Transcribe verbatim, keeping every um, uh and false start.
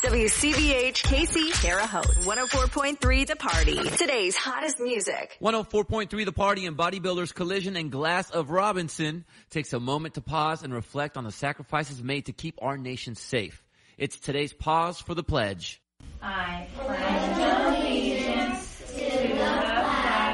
W C B H K C Terre Haute, one oh four point three The Party. Today's hottest music. one oh four point three The Party and Bodybuilders Collision and Glass of Robinson takes a moment to pause and reflect on the sacrifices made to keep our nation safe. It's today's Pause for the Pledge. I pledge allegiance